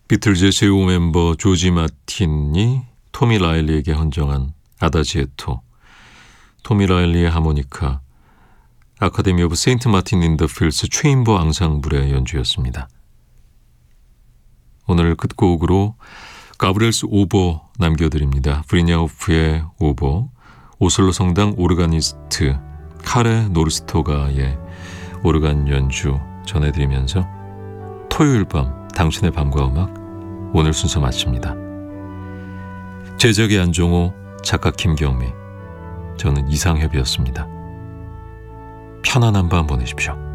비틀즈의 제5 멤버 조지 마틴이 토미 라일리에게 헌정한 아다지에토, 토미 라일리의 하모니카, 아카데미 오브 세인트 마틴 인 더 필스 체인버 앙상블의 연주였습니다. 오늘 끝곡으로 가브리엘스 오보 남겨드립니다. 브리냐우프의 오보, 오슬로 성당 오르가니스트 카레 노르스토가의 오르간 연주 전해드리면서 토요일 밤 당신의 밤과 음악 오늘 순서 마칩니다. 제작의 안종호, 작가 김경미, 저는 이상협이었습니다. 편안한 밤 보내십시오.